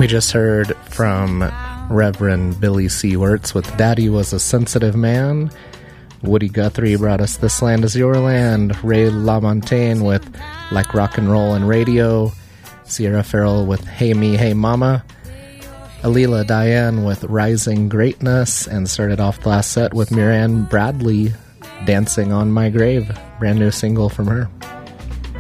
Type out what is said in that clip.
We just heard from Reverend Billy C. Wirtz with Daddy Was a Sensitive Man. Woody Guthrie brought us This Land Is Your Land. Ray LaMontagne with Like Rock and Roll and Radio. Sierra Farrell with Hey Me, Hey Mama. Alila Diane with Rising Greatness. And started off the last set with Miran Bradley, Dancing on My Grave. Brand new single from her.